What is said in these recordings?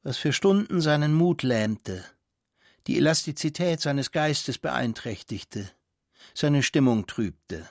was für Stunden seinen Mut lähmte, die Elastizität seines Geistes beeinträchtigte, seine Stimmung trübte.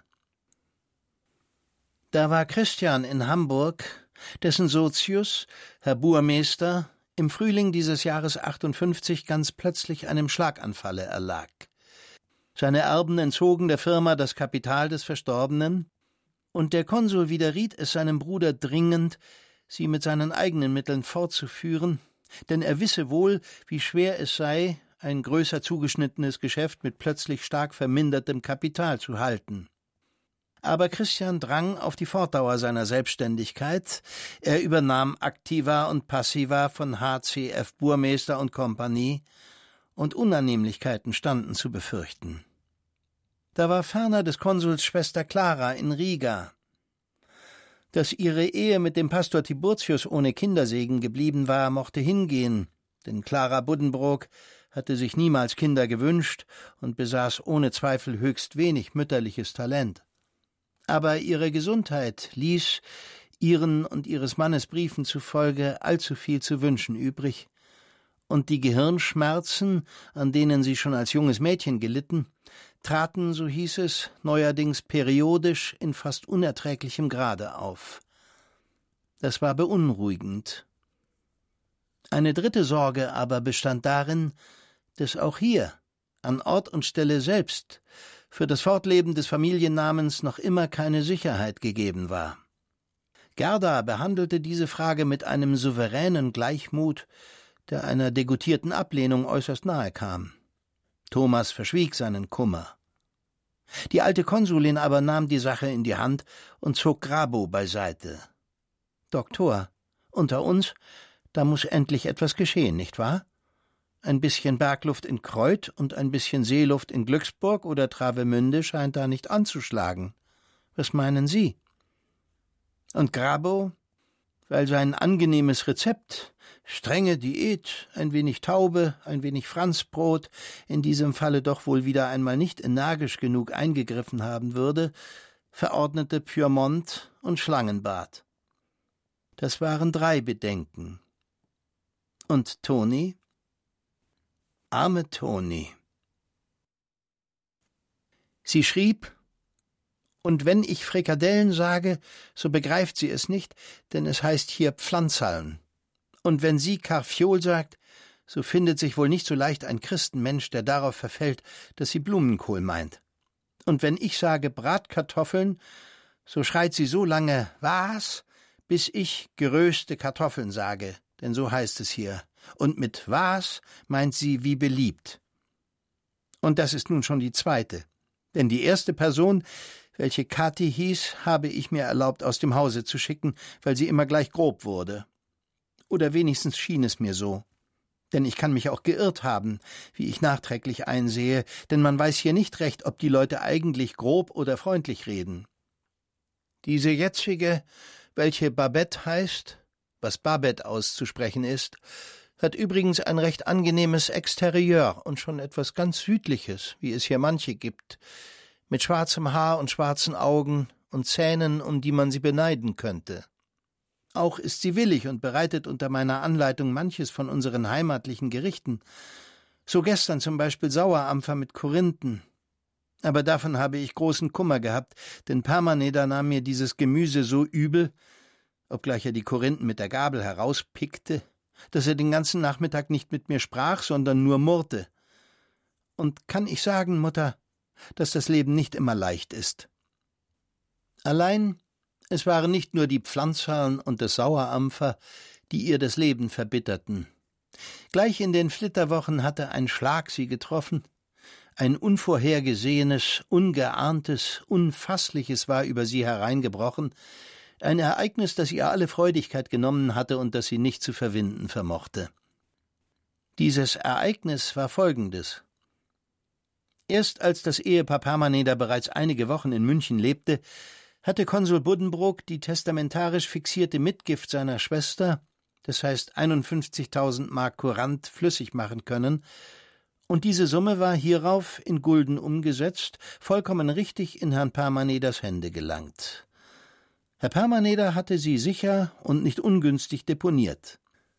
Da war Christian in Hamburg, dessen Sozius, Herr Burmeister, im Frühling dieses Jahres 58 ganz plötzlich einem Schlaganfalle erlag. Seine Erben entzogen der Firma das Kapital des Verstorbenen, und der Konsul widerriet es seinem Bruder dringend, sie mit seinen eigenen Mitteln fortzuführen, denn er wisse wohl, wie schwer es sei, ein größer zugeschnittenes Geschäft mit plötzlich stark vermindertem Kapital zu halten. Aber Christian drang auf die Fortdauer seiner Selbstständigkeit. Er übernahm Aktiva und Passiva von HCF Burmeister und Compagnie, und Unannehmlichkeiten standen zu befürchten. Da war ferner des Konsuls Schwester Clara in Riga. Dass ihre Ehe mit dem Pastor Tiburtius ohne Kindersegen geblieben war, mochte hingehen, denn Clara Buddenbrook hatte sich niemals Kinder gewünscht und besaß ohne Zweifel höchst wenig mütterliches Talent. Aber ihre Gesundheit ließ, ihren und ihres Mannes Briefen zufolge, allzu viel zu wünschen übrig, und die Gehirnschmerzen, an denen sie schon als junges Mädchen gelitten, traten, so hieß es, neuerdings periodisch in fast unerträglichem Grade auf. Das war beunruhigend. Eine dritte Sorge aber bestand darin, dass auch hier, an Ort und Stelle selbst, für das Fortleben des Familiennamens noch immer keine Sicherheit gegeben war. Gerda behandelte diese Frage mit einem souveränen Gleichmut, der einer degutierten Ablehnung äußerst nahe kam. Thomas verschwieg seinen Kummer. Die alte Konsulin aber nahm die Sache in die Hand und zog Grabo beiseite. »Doktor, unter uns, da muss endlich etwas geschehen, nicht wahr? Ein bisschen Bergluft in Kreuth und ein bisschen Seeluft in Glücksburg oder Travemünde scheint da nicht anzuschlagen. Was meinen Sie?« Und Grabo, weil sein angenehmes Rezept, strenge Diät, ein wenig Taube, ein wenig Franzbrot, in diesem Falle doch wohl wieder einmal nicht energisch genug eingegriffen haben würde, verordnete Pyrmont und Schlangenbad. Das waren 3 Bedenken. Und Toni? Arme Toni. Sie schrieb: »Und wenn ich Frikadellen sage, so begreift sie es nicht, denn es heißt hier Pflanzerln. Und wenn sie Karfiol sagt, so findet sich wohl nicht so leicht ein Christenmensch, der darauf verfällt, dass sie Blumenkohl meint. Und wenn ich sage Bratkartoffeln, so schreit sie so lange »Was?«, bis ich geröste Kartoffeln sage, denn so heißt es hier. Und mit »was« meint sie wie beliebt. Und das ist nun schon die zweite. Denn die erste Person, welche Kathi hieß, habe ich mir erlaubt, aus dem Hause zu schicken, weil sie immer gleich grob wurde. Oder wenigstens schien es mir so. Denn ich kann mich auch geirrt haben, wie ich nachträglich einsehe, denn man weiß hier nicht recht, ob die Leute eigentlich grob oder freundlich reden. Diese jetzige, welche Babette heißt, was Babette auszusprechen ist, hat übrigens ein recht angenehmes Exterieur und schon etwas ganz Südliches, wie es hier manche gibt, mit schwarzem Haar und schwarzen Augen und Zähnen, um die man sie beneiden könnte. Auch ist sie willig und bereitet unter meiner Anleitung manches von unseren heimatlichen Gerichten. So gestern zum Beispiel Sauerampfer mit Korinthen. Aber davon habe ich großen Kummer gehabt, denn Parmaneder nahm mir dieses Gemüse so übel, obgleich er die Korinthen mit der Gabel herauspickte, dass er den ganzen Nachmittag nicht mit mir sprach, sondern nur murrte. Und kann ich sagen, Mutter, dass das Leben nicht immer leicht ist. Allein, es waren nicht nur die Pflanzerln und das Sauerampfer, die ihr das Leben verbitterten. Gleich in den Flitterwochen hatte ein Schlag sie getroffen. Ein unvorhergesehenes, ungeahntes, Unfassliches war über sie hereingebrochen, ein Ereignis, das ihr alle Freudigkeit genommen hatte und das sie nicht zu verwinden vermochte. Dieses Ereignis war folgendes. Erst als das Ehepaar Parmaneder bereits einige Wochen in München lebte, hatte Konsul Buddenbrook die testamentarisch fixierte Mitgift seiner Schwester, das heißt 51.000 Mark Courant, flüssig machen können, und diese Summe war hierauf in Gulden umgesetzt, vollkommen richtig in Herrn Parmaneders Hände gelangt. Herr Parmaneder hatte sie sicher und nicht ungünstig deponiert.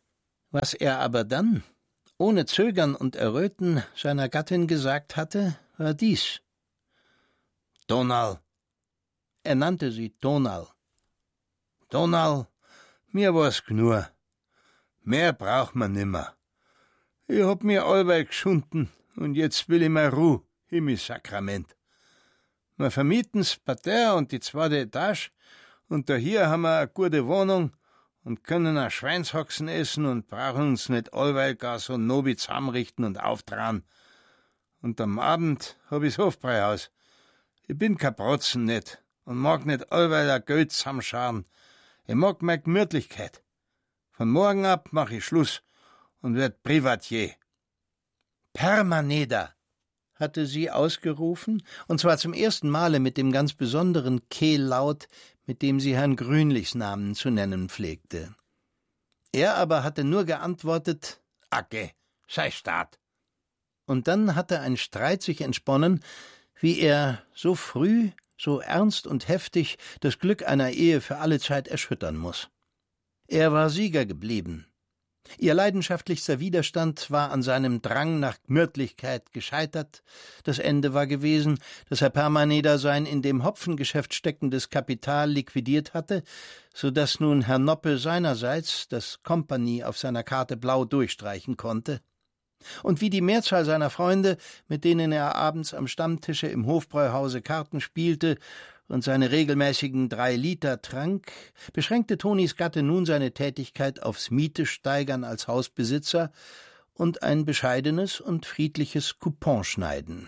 Was er aber dann, ohne Zögern und Erröten, seiner Gattin gesagt hatte, war dies: »Donal«, er nannte sie Donal, »Donal, mir war's gnur. Mehr braucht man nimmer. Ich hab mir allweil geschunden und jetzt will ich mal Ruh, Himmelssakrament. Wir vermieten's Parterre und die zweite Etage und dahier haben wir eine gute Wohnung und können auch Schweinshaxen essen und brauchen uns nicht allweil gar so nobi zusammenrichten und auftragen. Und am Abend hab ich's Hofbräuhaus. Ich bin kein Brotzen nicht und mag nicht allweil ein Geld zusammenscharen. Ich mag meine Gemütlichkeit. Von morgen ab mach ich Schluss und werd Privatier.« »Permaneder«, hatte sie ausgerufen, und zwar zum ersten Male mit dem ganz besonderen Kehllaut, mit dem sie Herrn Grünlichs Namen zu nennen pflegte. Er aber hatte nur geantwortet: »Acke, sei Staat.« Und dann hatte ein Streit sich entsponnen, wie er so früh, so ernst und heftig das Glück einer Ehe für alle Zeit erschüttern muß. Er war Sieger geblieben. Ihr leidenschaftlichster Widerstand war an seinem Drang nach Gemütlichkeit gescheitert. Das Ende war gewesen, dass Herr Permaneder sein in dem Hopfengeschäft steckendes Kapital liquidiert hatte, so dass nun Herr Noppe seinerseits das Kompanie auf seiner Karte blau durchstreichen konnte. Und wie die Mehrzahl seiner Freunde, mit denen er abends am Stammtische im Hofbräuhause Karten spielte und seine regelmäßigen 3 Liter trank, beschränkte Tonis Gatte nun seine Tätigkeit aufs Mietesteigern als Hausbesitzer und ein bescheidenes und friedliches Couponschneiden.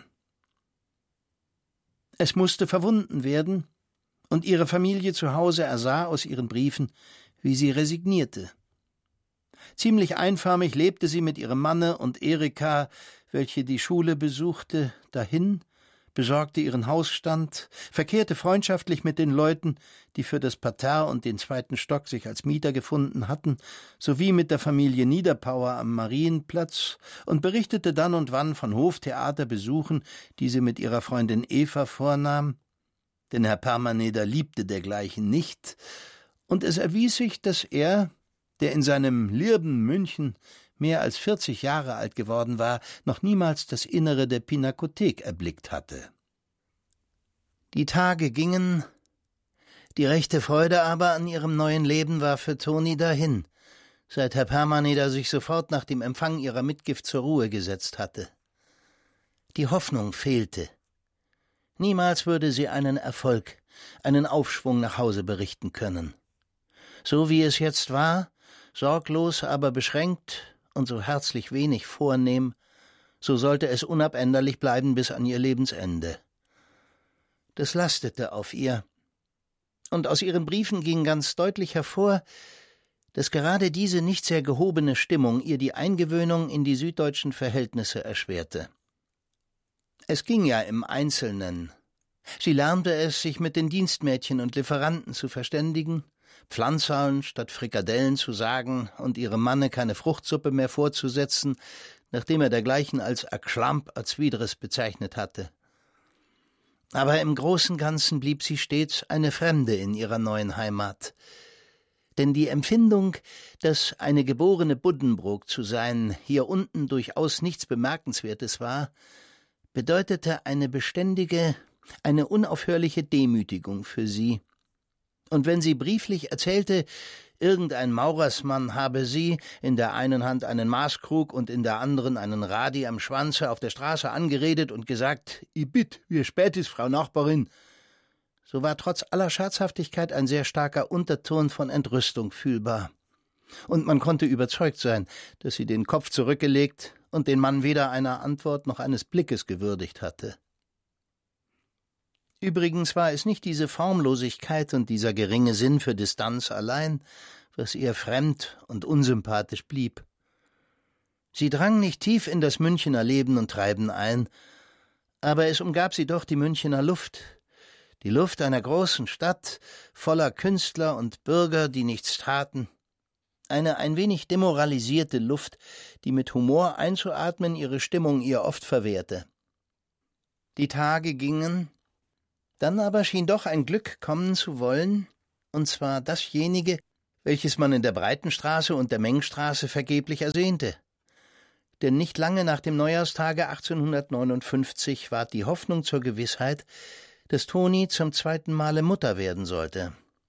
Es musste verwunden werden, und ihre Familie zu Hause ersah aus ihren Briefen, wie sie resignierte. Ziemlich einförmig lebte sie mit ihrem Manne und Erika, welche die Schule besuchte, dahin, besorgte ihren Hausstand, verkehrte freundschaftlich mit den Leuten, die für das Parterre und den 2. Stock sich als Mieter gefunden hatten, sowie mit der Familie Niederpauer am Marienplatz und berichtete dann und wann von Hoftheaterbesuchen, die sie mit ihrer Freundin Eva vornahm, denn Herr Permaneder liebte dergleichen nicht, und es erwies sich, dass er, der in seinem Lirben München mehr als 40 Jahre alt geworden war, noch niemals das Innere der Pinakothek erblickt hatte. Die Tage gingen, die rechte Freude aber an ihrem neuen Leben war für Toni dahin, seit Herr Permaneder sich sofort nach dem Empfang ihrer Mitgift zur Ruhe gesetzt hatte. Die Hoffnung fehlte. Niemals würde sie einen Erfolg, einen Aufschwung nach Hause berichten können. So wie es jetzt war, sorglos, aber beschränkt und so herzlich wenig vornehm, so sollte es unabänderlich bleiben bis an ihr Lebensende. Das lastete auf ihr, und aus ihren Briefen ging ganz deutlich hervor, dass gerade diese nicht sehr gehobene Stimmung ihr die Eingewöhnung in die süddeutschen Verhältnisse erschwerte. Es ging ja im Einzelnen. Sie lernte es, sich mit den Dienstmädchen und Lieferanten zu verständigen, Pflanzerln statt Frikadellen zu sagen und ihrem Manne keine Fruchtsuppe mehr vorzusetzen, nachdem er dergleichen als Akschlamp als Widres bezeichnet hatte. Aber im großen Ganzen blieb sie stets eine Fremde in ihrer neuen Heimat. Denn die Empfindung, dass eine geborene Buddenbrook zu sein hier unten durchaus nichts Bemerkenswertes war, bedeutete eine beständige, eine unaufhörliche Demütigung für sie. Und wenn sie brieflich erzählte, irgendein Maurersmann habe sie, in der einen Hand einen Maßkrug und in der anderen einen Radi am Schwanze, auf der Straße angeredet und gesagt, »I bitt, wie spät ist, Frau Nachbarin?« so war trotz aller Scherzhaftigkeit ein sehr starker Unterton von Entrüstung fühlbar. Und man konnte überzeugt sein, dass sie den Kopf zurückgelegt und den Mann weder einer Antwort noch eines Blickes gewürdigt hatte. Übrigens war es nicht diese Formlosigkeit und dieser geringe Sinn für Distanz allein, was ihr fremd und unsympathisch blieb. Sie drang nicht tief in das Münchener Leben und Treiben ein, aber es umgab sie doch die Münchener Luft, die Luft einer großen Stadt, voller Künstler und Bürger, die nichts taten, eine ein wenig demoralisierte Luft, die mit Humor einzuatmen ihre Stimmung ihr oft verwehrte. Die Tage gingen, dann aber schien doch ein Glück kommen zu wollen, und zwar dasjenige, welches man in der Breitenstraße und der Mengstraße vergeblich ersehnte. Denn nicht lange nach dem Neujahrstage 1859 ward die Hoffnung zur Gewissheit, dass Toni zum 2. Male Mutter werden sollte.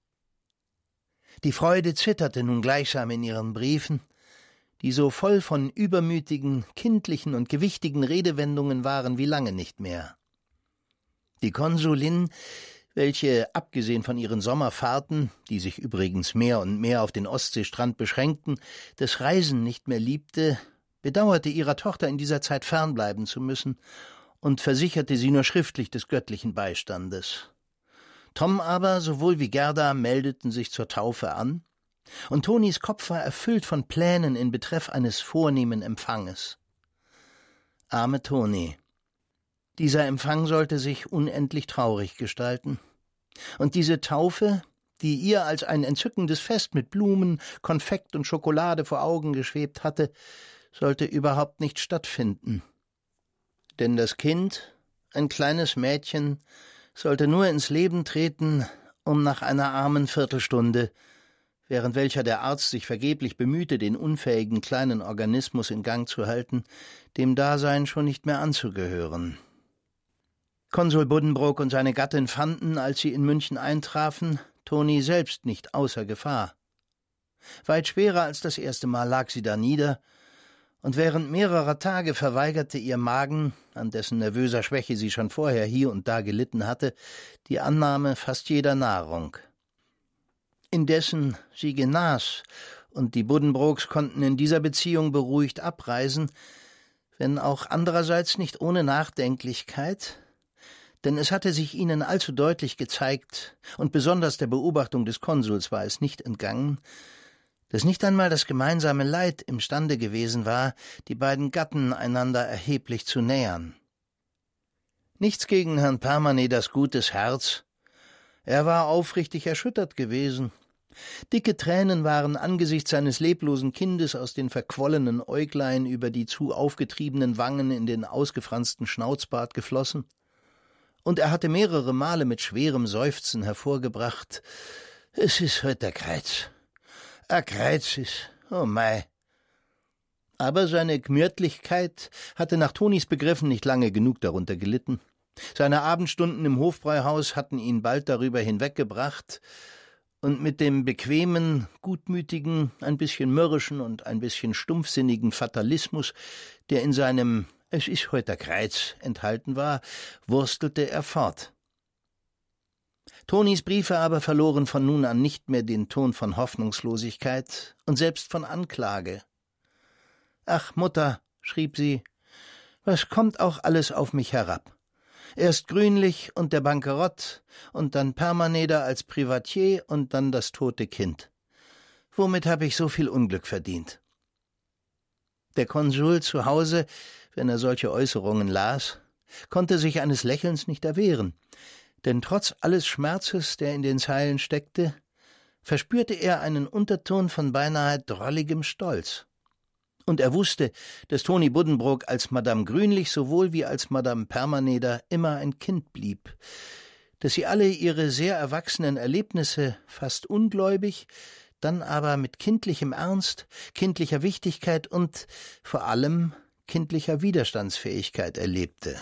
Die Freude zitterte nun gleichsam in ihren Briefen, die so voll von übermütigen, kindlichen und gewichtigen Redewendungen waren wie lange nicht mehr. Die Konsulin, welche, abgesehen von ihren Sommerfahrten, die sich übrigens mehr und mehr auf den Ostseestrand beschränkten, das Reisen nicht mehr liebte, bedauerte, ihrer Tochter in dieser Zeit fernbleiben zu müssen und versicherte sie nur schriftlich des göttlichen Beistandes. Tom aber, sowohl wie Gerda, meldeten sich zur Taufe an, und Tonis Kopf war erfüllt von Plänen in Betreff eines vornehmen Empfanges. Arme Toni. Dieser Empfang sollte sich unendlich traurig gestalten. Und diese Taufe, die ihr als ein entzückendes Fest mit Blumen, Konfekt und Schokolade vor Augen geschwebt hatte, sollte überhaupt nicht stattfinden. Denn das Kind, ein kleines Mädchen, sollte nur ins Leben treten, um nach einer armen Viertelstunde, während welcher der Arzt sich vergeblich bemühte, den unfähigen kleinen Organismus in Gang zu halten, dem Dasein schon nicht mehr anzugehören. Konsul Buddenbrook und seine Gattin fanden, als sie in München eintrafen, Toni selbst nicht außer Gefahr. Weit schwerer als das erste Mal lag sie da nieder, und während mehrerer Tage verweigerte ihr Magen, an dessen nervöser Schwäche sie schon vorher hier und da gelitten hatte, die Annahme fast jeder Nahrung. Indessen sie genas, und die Buddenbrooks konnten in dieser Beziehung beruhigt abreisen, wenn auch andererseits nicht ohne Nachdenklichkeit, denn es hatte sich ihnen allzu deutlich gezeigt, und besonders der Beobachtung des Konsuls war es nicht entgangen, dass nicht einmal das gemeinsame Leid imstande gewesen war, die beiden Gatten einander erheblich zu nähern. Nichts gegen Herrn Permaneders gutes Herz. Er war aufrichtig erschüttert gewesen. Dicke Tränen waren angesichts seines leblosen Kindes aus den verquollenen Äuglein über die zu aufgetriebenen Wangen in den ausgefransten Schnauzbart geflossen, und er hatte mehrere Male mit schwerem Seufzen hervorgebracht: »Es ist heut der Kreuz. A Kreuz ist, oh mei.« Aber seine Gmürtlichkeit hatte nach Tonis Begriffen nicht lange genug darunter gelitten. Seine Abendstunden im Hofbräuhaus hatten ihn bald darüber hinweggebracht, und mit dem bequemen, gutmütigen, ein bisschen mürrischen und ein bisschen stumpfsinnigen Fatalismus, der in seinem »Es ist heut der Kreuz« enthalten war, wurstelte er fort. Tonis Briefe aber verloren von nun an nicht mehr den Ton von Hoffnungslosigkeit und selbst von Anklage. »Ach, Mutter«, schrieb sie, »was kommt auch alles auf mich herab? Erst Grünlich und der Bankerott und dann Permaneder als Privatier und dann das tote Kind. Womit habe ich so viel Unglück verdient?« Der Konsul zu Hause, wenn er solche Äußerungen las, konnte sich eines Lächelns nicht erwehren, denn trotz alles Schmerzes, der in den Zeilen steckte, verspürte er einen Unterton von beinahe drolligem Stolz. Und er wusste, dass Toni Buddenbrook als Madame Grünlich sowohl wie als Madame Permaneder immer ein Kind blieb, dass sie alle ihre sehr erwachsenen Erlebnisse fast ungläubig, dann aber mit kindlichem Ernst, kindlicher Wichtigkeit und vor allem kindlicher Widerstandsfähigkeit erlebte.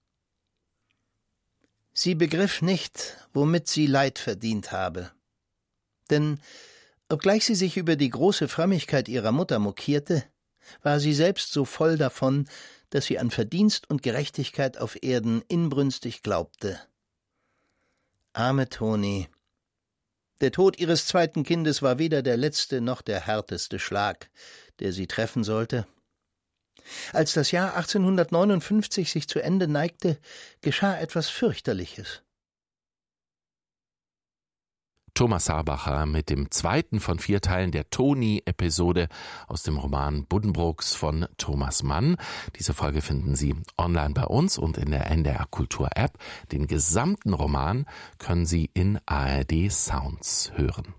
Sie begriff nicht, womit sie Leid verdient habe. Denn obgleich sie sich über die große Frömmigkeit ihrer Mutter mokierte, war sie selbst so voll davon, dass sie an Verdienst und Gerechtigkeit auf Erden inbrünstig glaubte. Arme Toni. Der Tod ihres zweiten Kindes war weder der letzte noch der härteste Schlag, der sie treffen sollte. Als das Jahr 1859 sich zu Ende neigte, geschah etwas Fürchterliches. Thomas Saarbacher mit dem zweiten von 4 Teilen der Toni-Episode aus dem Roman Buddenbrooks von Thomas Mann. Diese Folge finden Sie online bei uns und in der NDR Kultur App. Den gesamten Roman können Sie in ARD Sounds hören.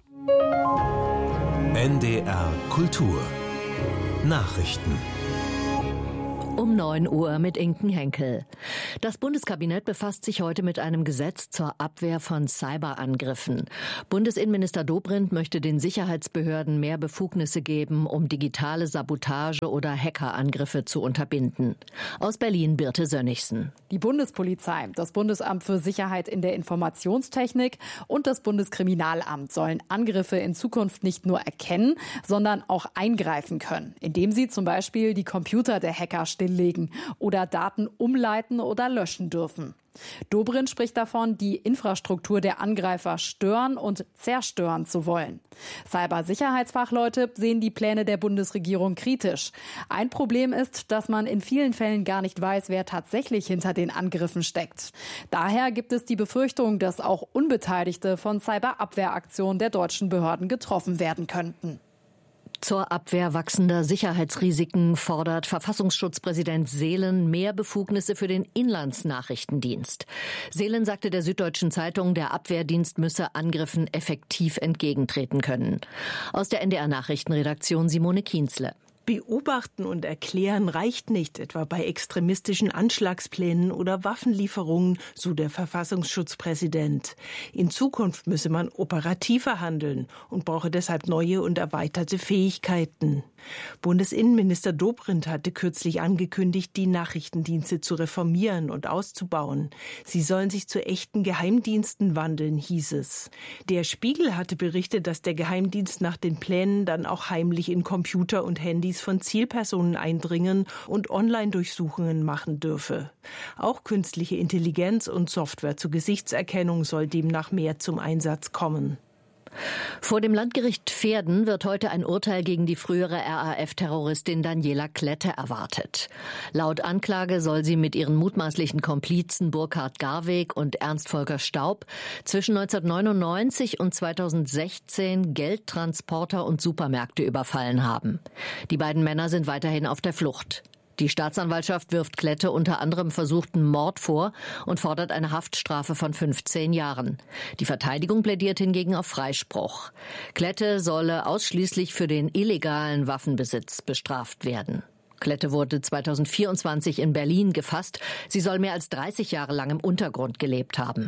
NDR Kultur Nachrichten. Um 9 Uhr mit Inken Henkel. Das Bundeskabinett befasst sich heute mit einem Gesetz zur Abwehr von Cyberangriffen. Bundesinnenminister Dobrindt möchte den Sicherheitsbehörden mehr Befugnisse geben, um digitale Sabotage oder Hackerangriffe zu unterbinden. Aus Berlin Birte Sönnigsen. Die Bundespolizei, das Bundesamt für Sicherheit in der Informationstechnik und das Bundeskriminalamt sollen Angriffe in Zukunft nicht nur erkennen, sondern auch eingreifen können, indem sie zum Beispiel die Computer der Hacker stilllegen oder Daten umleiten oder löschen dürfen. Dobrindt spricht davon, die Infrastruktur der Angreifer stören und zerstören zu wollen. Cybersicherheitsfachleute sehen die Pläne der Bundesregierung kritisch. Ein Problem ist, dass man in vielen Fällen gar nicht weiß, wer tatsächlich hinter den Angriffen steckt. Daher gibt es die Befürchtung, dass auch Unbeteiligte von Cyberabwehraktionen der deutschen Behörden getroffen werden könnten. Zur Abwehr wachsender Sicherheitsrisiken fordert Verfassungsschutzpräsident Seelen mehr Befugnisse für den Inlandsnachrichtendienst. Seelen sagte der Süddeutschen Zeitung, der Abwehrdienst müsse Angriffen effektiv entgegentreten können. Aus der NDR-Nachrichtenredaktion Simone Kienzle. Beobachten und erklären reicht nicht, etwa bei extremistischen Anschlagsplänen oder Waffenlieferungen, so der Verfassungsschutzpräsident. In Zukunft müsse man operativer handeln und brauche deshalb neue und erweiterte Fähigkeiten. Bundesinnenminister Dobrindt hatte kürzlich angekündigt, die Nachrichtendienste zu reformieren und auszubauen. Sie sollen sich zu echten Geheimdiensten wandeln, hieß es. Der Spiegel hatte berichtet, dass der Geheimdienst nach den Plänen dann auch heimlich in Computer und Handys von Zielpersonen eindringen und Online-Durchsuchungen machen dürfe. Auch künstliche Intelligenz und Software zur Gesichtserkennung soll demnach mehr zum Einsatz kommen. Vor dem Landgericht Verden wird heute ein Urteil gegen die frühere RAF-Terroristin Daniela Klette erwartet. Laut Anklage soll sie mit ihren mutmaßlichen Komplizen Burkhard Garweg und Ernst Volker Staub zwischen 1999 und 2016 Geldtransporter und Supermärkte überfallen haben. Die beiden Männer sind weiterhin auf der Flucht. Die Staatsanwaltschaft wirft Klette unter anderem versuchten Mord vor und fordert eine Haftstrafe von 15 Jahren. Die Verteidigung plädiert hingegen auf Freispruch. Klette solle ausschließlich für den illegalen Waffenbesitz bestraft werden. Klette wurde 2024 in Berlin gefasst. Sie soll mehr als 30 Jahre lang im Untergrund gelebt haben.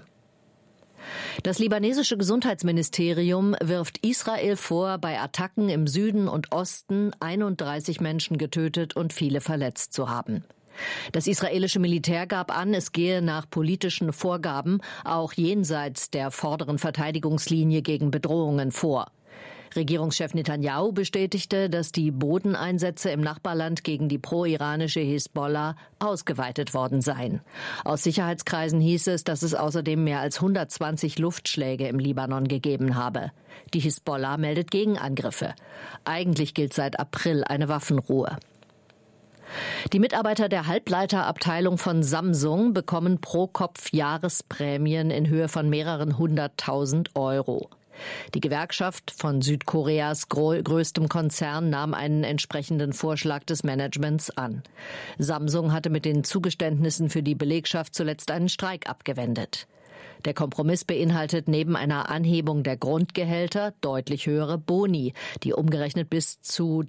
Das libanesische Gesundheitsministerium wirft Israel vor, bei Attacken im Süden und Osten 31 Menschen getötet und viele verletzt zu haben. Das israelische Militär gab an, es gehe nach politischen Vorgaben auch jenseits der vorderen Verteidigungslinie gegen Bedrohungen vor. Regierungschef Netanyahu bestätigte, dass die Bodeneinsätze im Nachbarland gegen die pro-iranische Hisbollah ausgeweitet worden seien. Aus Sicherheitskreisen hieß es, dass es außerdem mehr als 120 Luftschläge im Libanon gegeben habe. Die Hisbollah meldet Gegenangriffe. Eigentlich gilt seit April eine Waffenruhe. Die Mitarbeiter der Halbleiterabteilung von Samsung bekommen pro Kopf Jahresprämien in Höhe von mehreren 100.000 €. Die Gewerkschaft von Südkoreas größtem Konzern nahm einen entsprechenden Vorschlag des Managements an. Samsung hatte mit den Zugeständnissen für die Belegschaft zuletzt einen Streik abgewendet. Der Kompromiss beinhaltet neben einer Anhebung der Grundgehälter deutlich höhere Boni, die umgerechnet bis zu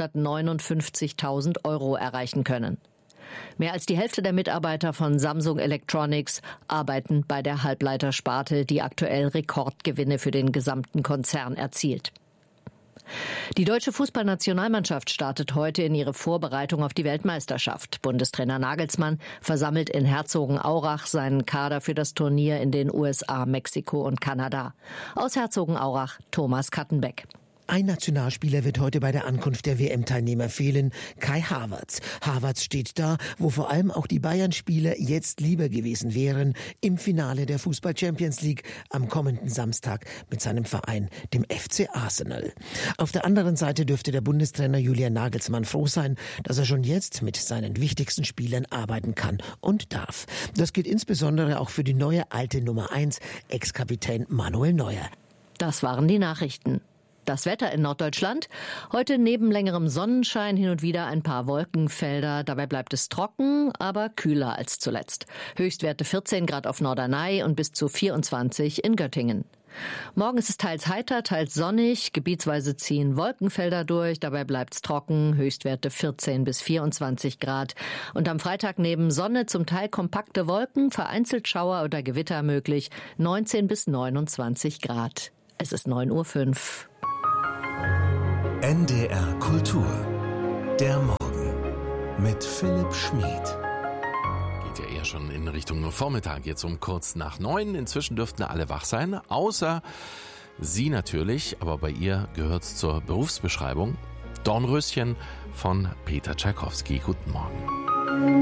359.000 € erreichen können. Mehr als die Hälfte der Mitarbeiter von Samsung Electronics arbeiten bei der Halbleitersparte, die aktuell Rekordgewinne für den gesamten Konzern erzielt. Die deutsche Fußballnationalmannschaft startet heute in ihre Vorbereitung auf die Weltmeisterschaft. Bundestrainer Nagelsmann versammelt in Herzogenaurach seinen Kader für das Turnier in den USA, Mexiko und Kanada. Aus Herzogenaurach Thomas Kattenbeck. Ein Nationalspieler wird heute bei der Ankunft der WM-Teilnehmer fehlen, Kai Havertz. Havertz steht da, wo vor allem auch die Bayern-Spieler jetzt lieber gewesen wären, im Finale der Fußball-Champions League am kommenden Samstag mit seinem Verein, dem FC Arsenal. Auf der anderen Seite dürfte der Bundestrainer Julian Nagelsmann froh sein, dass er schon jetzt mit seinen wichtigsten Spielern arbeiten kann und darf. Das gilt insbesondere auch für die neue alte Nummer 1, Ex-Kapitän Manuel Neuer. Das waren die Nachrichten. Das Wetter in Norddeutschland. Heute neben längerem Sonnenschein hin und wieder ein paar Wolkenfelder. Dabei bleibt es trocken, aber kühler als zuletzt. Höchstwerte 14 Grad auf Norderney und bis zu 24 in Göttingen. Morgen ist es teils heiter, teils sonnig. Gebietsweise ziehen Wolkenfelder durch. Dabei bleibt's trocken. Höchstwerte 14 bis 24 Grad. Und am Freitag neben Sonne zum Teil kompakte Wolken, vereinzelt Schauer oder Gewitter möglich. 19 bis 29 Grad. Es ist 9:05 Uhr. NDR Kultur. Der Morgen mit Philipp Schmid. Ja, eher schon in Richtung Vormittag, jetzt um kurz nach 9. Inzwischen dürften alle wach sein, außer Sie natürlich, aber bei ihr gehört's zur Berufsbeschreibung. Dornröschen von Peter Tschaikowski. Guten Morgen.